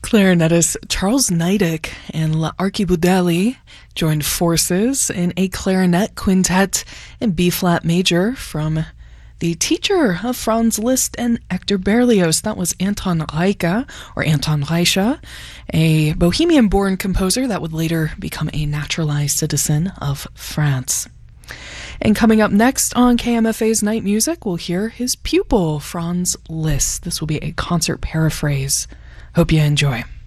Clarinetist Charles Niedek and La Archibaudelli joined forces in a clarinet quintet in B-flat major from the teacher of Franz Liszt and Hector Berlioz. That was Anton Reicha, or Anton Reicha, a Bohemian-born composer that would later become a naturalized citizen of France. And coming up next on KMFA's Night Music, we'll hear his pupil, Franz Liszt. This will be a concert paraphrase. Hope you enjoy.